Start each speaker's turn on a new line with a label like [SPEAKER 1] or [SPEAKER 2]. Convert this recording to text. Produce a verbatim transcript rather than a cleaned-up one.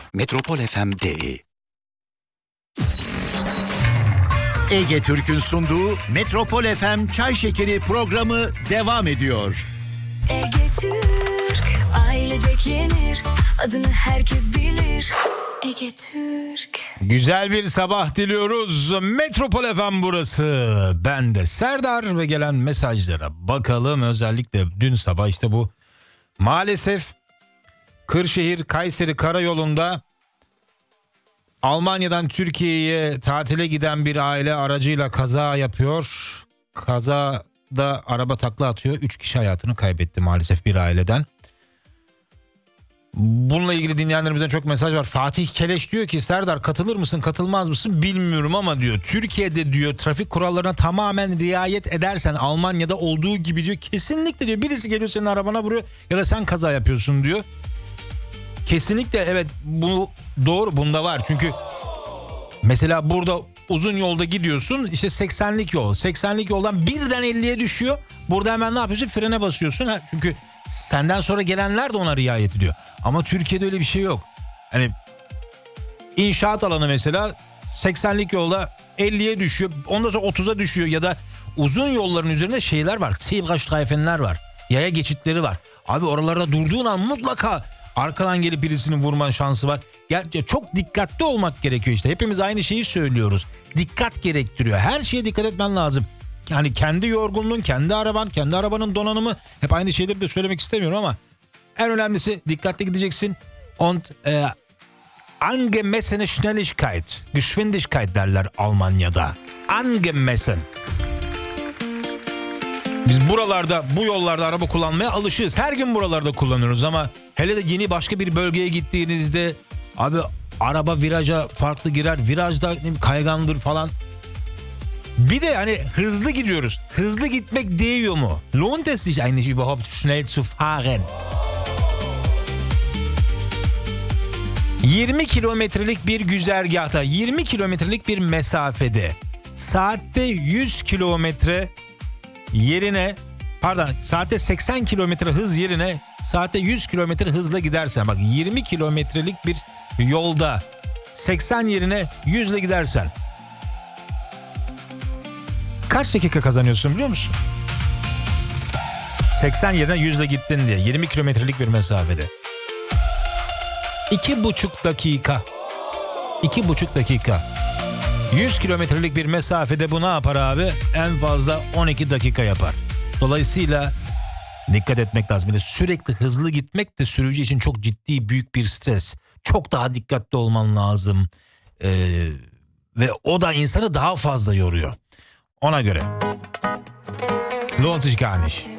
[SPEAKER 1] Metropol F M D I.
[SPEAKER 2] Ege Türk'ün sunduğu Metropol F M Çay Şekeri programı devam ediyor.
[SPEAKER 3] Ege Türk, ailecek yenir, adını herkes bilir. Ege Türk.
[SPEAKER 4] Güzel bir sabah diliyoruz. Metropol F M burası. Ben de Serdar ve gelen mesajlara bakalım. Özellikle dün sabah işte bu maalesef Kırşehir Kayseri Karayolu'nda Almanya'dan Türkiye'ye tatile giden bir aile aracıyla kaza yapıyor. Kazada araba takla atıyor. Üç kişi hayatını kaybetti maalesef bir aileden. Bununla ilgili dinleyenlerimizden çok mesaj var. Fatih Keleş diyor ki Serdar katılır mısın katılmaz mısın bilmiyorum ama diyor Türkiye'de diyor trafik kurallarına tamamen riayet edersen Almanya'da olduğu gibi diyor kesinlikle diyor birisi geliyor senin arabana vuruyor ya da sen kaza yapıyorsun diyor. Kesinlikle evet bu doğru bunda var çünkü mesela burada uzun yolda gidiyorsun işte seksenlik yol seksenlik yoldan birden elliye düşüyor. Burada hemen ne yapıyorsun frene basıyorsun ha, çünkü senden sonra gelenler de ona riayet ediyor. Ama Türkiye'de öyle bir şey yok. Hani inşaat alanı mesela seksenlik yolda elliye düşüyor. Ondan sonra otuza düşüyor ya da uzun yolların üzerinde şeyler var. Zebrastreifenler var. Yaya geçitleri var. Abi oralarda durduğun an mutlaka arkadan gelip birisini vurman şansı var. Gerçi çok dikkatli olmak gerekiyor işte. Hepimiz aynı şeyi söylüyoruz. Dikkat gerektiriyor. Her şeye dikkat etmen lazım. Yani kendi yorgunluğun, kendi araban, kendi arabanın donanımı. Hep aynı şeyleri de söylemek istemiyorum ama en önemlisi dikkatli gideceksin. Und e, angemessene Schnelligkeit, Geschwindigkeit derler Almanya'da. Angemessen. Biz buralarda, bu yollarda araba kullanmaya alışığız. Her gün buralarda kullanıyoruz ama hele de yeni başka bir bölgeye gittiğinizde abi araba viraja farklı girer. Virajda kaygandır falan. Bir de hani hızlı gidiyoruz. Hızlı gitmek değiyor mu? Lohnt es sich eigentlich überhaupt schnell zu fahren? yirmi kilometrelik bir güzergahta, yirmi kilometrelik bir mesafede saatte yüz kilometre yerine pardon saatte seksen kilometre hız yerine saatte yüz kilometre hızla gidersen bak yirmi kilometrelik bir yolda seksen yerine yüz ile gidersen kaç dakika kazanıyorsun biliyor musun? seksen yerine yüz ile gittin diye yirmi kilometrelik bir mesafede. iki buçuk dakika. iki buçuk dakika. yüz kilometrelik bir mesafede bu ne yapar abi? En fazla on iki dakika yapar. Dolayısıyla dikkat etmek lazım. Bir de sürekli hızlı gitmek de sürücü için çok ciddi büyük bir stres. Çok daha dikkatli olman lazım. Ee, ve o da insanı daha fazla yoruyor. Ona göre. Lohnt sich gar nicht.